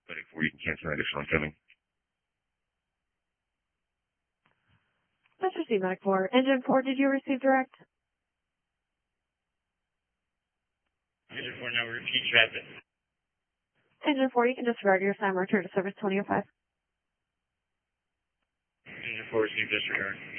Medic 4, you can cancel additional incoming. Let's receive Medic 4. Engine 4, did you receive direct? Engine 4, no, repeat traffic. Engine 4, you can disregard your assignment, return to service 2005. Engine 4, receive disregard.